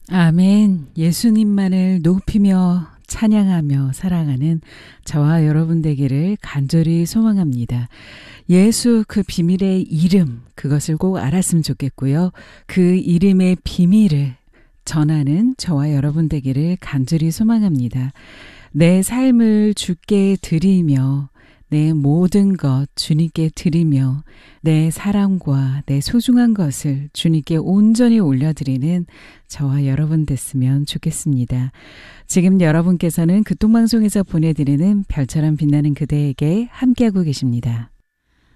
아멘. 예수님만을 높이며 찬양하며 사랑하는 저와 여러분 되기를 간절히 소망합니다. 예수 그 비밀의 이름, 그것을 꼭 알았으면 좋겠고요. 그 이름의 비밀을 전하는 저와 여러분 되기를 간절히 소망합니다. 내 삶을 주께 드리며 내 모든 것 주님께 드리며 내 사랑과 내 소중한 것을 주님께 온전히 올려드리는 저와 여러분 됐으면 좋겠습니다. 지금 여러분께서는 극동방송에서 보내드리는 별처럼 빛나는 그대에게 함께하고 계십니다.